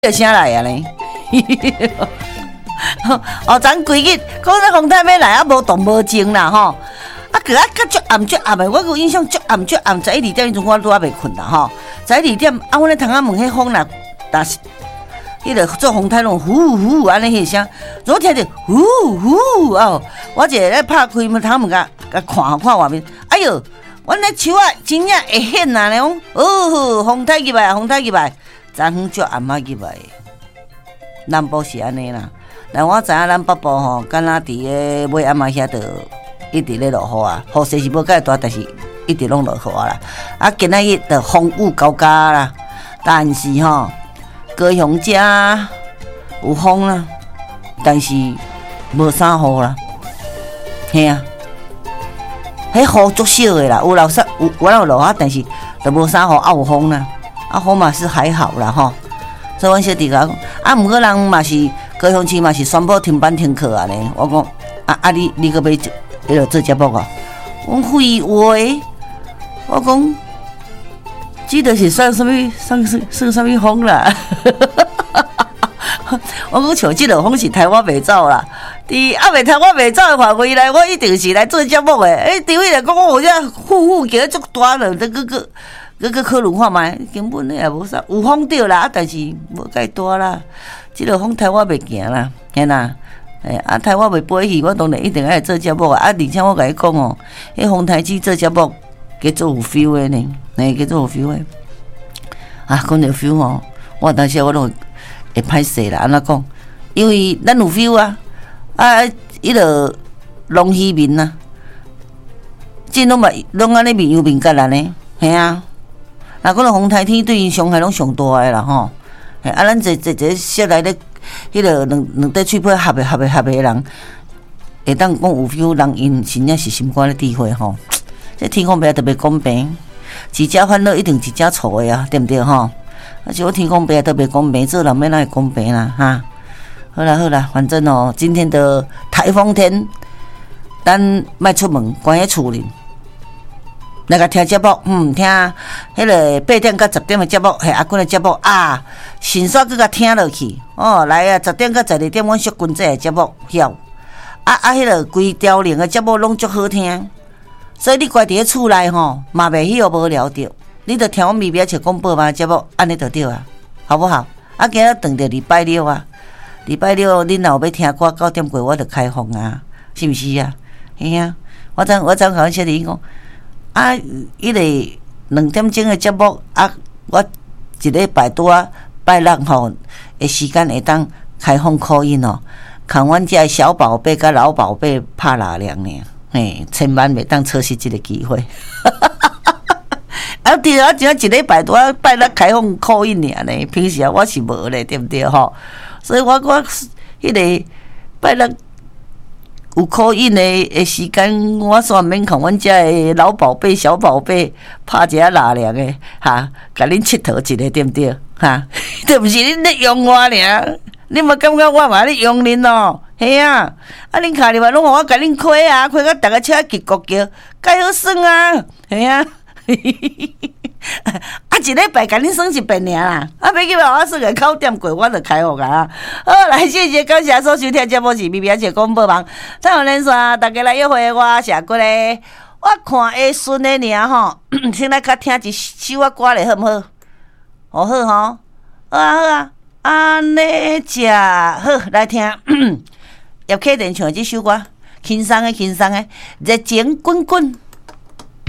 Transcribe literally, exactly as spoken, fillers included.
就啥来啊咧？哦，昨规日讲那洪太要来啊，无动无静啦吼。啊，个啊，较足暗足暗的，我有印象足暗足暗，十一二点迄阵我拄啊未困啦吼。十一二点啊，阮咧窗仔门迄风啦，但是迄个做风太拢呼呼安尼迄声，我听着呼呼哦，我一个咧拍开门窗门甲甲看看外面，哎哟，阮咧树啊真正会显啊咧，讲哦，风太入来，风太入来，昨昏足暗啊入来。南部是安尼啦，但我知影咱北部吼，敢若伫个尾暗啊遐着一直咧落雨啊，雨势是无介大，但是一直拢落雨啦。啊，今仔日着风雨交加啦，但是吼，高雄遮有风啦，但是无啥雨啦，嘿啊，迄雨足少的啦，有落雪，有我有落啊，但是着无啥雨，啊有风啦，啊风嘛是还好啦吼。所以阮小弟甲我讲，啊，毋过人嘛是高雄市嘛是宣布停班停课啊咧。我讲，啊啊，你你个要迄落做节目啊？我废话，我讲，这著是算什么？算算算什么风啦？我讲像这落风是台湾袂走啦。伫啊未台湾袂走的范围内，我一定是来做节目的。诶，除非来讲我有遮呼呼叫足大了，这个个。搁搁考虑看卖，根本咧也无啥，有风着啦，但是无介大啦。即落风台我袂行啦，嘿啦，诶啊台我袂飞去，我当然一定爱做节目啊。啊，而且我甲你讲哦，迄风台机做节目，叫做有 feel 的呢，嘿，叫做有 feel 的。啊，讲到 feel 哦，我当时我拢会歹势啦，安怎讲？因为咱有 feel 啊，啊，迄落龙须面啊，即拢嘛拢安尼面有面甲咱呢，嘿啊。若讲到风台天对因伤害拢上大个啦吼，啊，咱一一一个小来咧，迄个两两块喙皮合的合的合的人，会当讲有 feel， 人因真正是心肝咧智慧吼。这天公伯也特别公平，一家欢乐一定一家愁的啊，对不对吼？而且我天公伯也特别公平，做人要哪会公平啦哈？好啦好啦，反正哦，今天的台风天，咱莫出门，关喺厝里。来个听节目，嗯，听迄个八点到十点的节目，嘿，阿君的节目啊，迅速去甲听落去哦。来啊，十点到十二点，阮淑君这个节目晓啊啊，迄个规条连的节目拢足好听，所以你关伫咧厝内吼，嘛袂迄个无聊着，你着听我咪咪切广播嘛节目，安尼就对啊，好不好？啊，今日等着礼拜六啊，礼拜六恁若有要听歌，九点过我就开放啊，是毋是啊？嘿啊，我昨我昨甲阮小弟讲。啊，迄个两点钟的节目啊，我一礼拜拄啊拜六吼的时间会当开放call in哦，看阮遮小宝贝甲老宝贝拍哪凉呢？嘿，千万袂当错失这个机会。啊，对啊，只要一礼拜拄啊拜六开放call in尔呢，平时啊我是无咧，对不对吼？所以我我迄个拜六。有考印的的时间，我煞免看阮遮的老宝贝、小宝贝拍一下纳凉的哈，甲恁佚佗一下，对不对？哈，对不是恁咧用我尔，恁嘛感觉我嘛咧用恁哦？嘿啊，啊恁卡里嘛拢互我甲恁开啊，开到逐个车叽咕叫，介好耍啊，嘿啊。啊，一礼拜甲恁算一遍尔啦，啊，要去把我算个九点过，我就开学啊。好，来谢谢感谢所收听节目是咪咪姐广播网，再有连线，大家来约会我下过咧。我看会顺的尔吼，先来较听一首啊歌咧，好毋好？好好吼，好啊好啊，安尼食好来听。叶启田唱即首歌，轻松的轻松的，热情滚滚。